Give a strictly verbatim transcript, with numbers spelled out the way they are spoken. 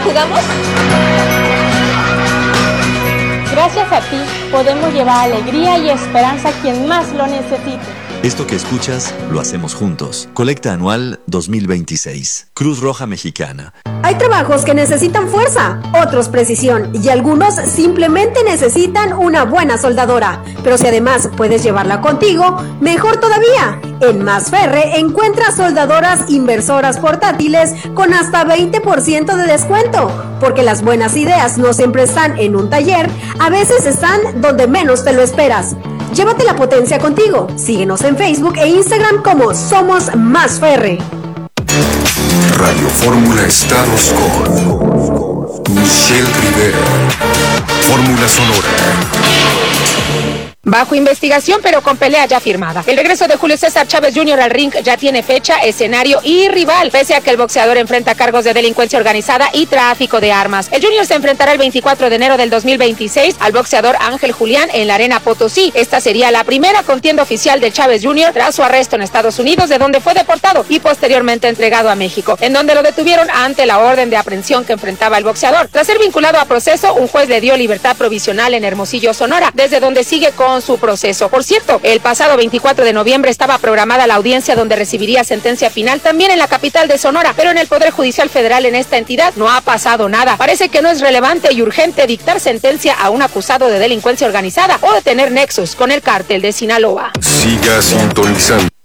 ¿Jugamos? Gracias a ti, podemos llevar alegría y esperanza a quien más lo necesite. Esto que escuchas, lo hacemos juntos. Colecta anual dos mil veintiséis. Cruz Roja Mexicana. Hay trabajos que necesitan fuerza, otros precisión y algunos simplemente necesitan una buena soldadora. Pero si además puedes llevarla contigo, mejor todavía. En Masferre encuentras soldadoras inversoras portátiles con hasta veinte por ciento de descuento. Porque las buenas ideas no siempre están en un taller, a veces están donde menos te lo esperas. Llévate la potencia contigo. Síguenos en Facebook e Instagram como Somos Masferre. Radio Fórmula Estados con Michelle Rivera. Fórmula Sonora. Bajo investigación, pero con pelea ya firmada. El regreso de Julio César Chávez junior al ring ya tiene fecha, escenario y rival, pese a que el boxeador enfrenta cargos de delincuencia organizada y tráfico de armas. El Junior se enfrentará el veinticuatro de enero del dos mil veintiséis al boxeador Ángel Julián en la Arena Potosí. Esta sería la primera contienda oficial de Chávez junior tras su arresto en Estados Unidos, de donde fue deportado y posteriormente entregado a México, en donde lo detuvieron ante la orden de aprehensión que enfrentaba el boxeador. Tras ser vinculado a proceso, un juez le dio libertad provisional en Hermosillo, Sonora, desde donde sigue con su proceso. Por cierto, el pasado veinticuatro de noviembre estaba programada la audiencia donde recibiría sentencia final también en la capital de Sonora, pero en el Poder Judicial Federal en esta entidad no ha pasado nada. Parece que no es relevante y urgente dictar sentencia a un acusado de delincuencia organizada o de tener nexos con el cártel de Sinaloa. Siga sintonizando